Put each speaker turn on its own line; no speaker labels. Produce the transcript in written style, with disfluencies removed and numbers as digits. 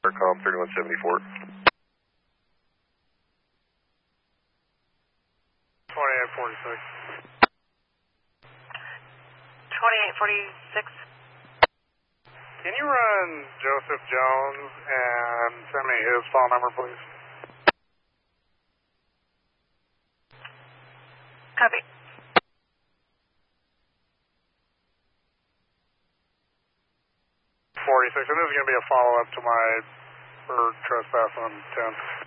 Call 3174.
2846.
2846.
Can you run Joseph Jones and send me his phone number, please?
Copy.
46, and this is going to be a follow-up to my bird trespass on 10th.